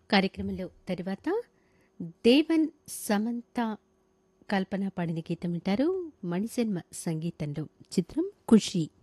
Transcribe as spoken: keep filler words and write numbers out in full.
కార్యక్రమంలో తరువాత దేవన్ సమంత కల్పన పాడిన గీతం వింటారు. మణిశర్మ సంగీతంలో. చిత్రం ఖుషి.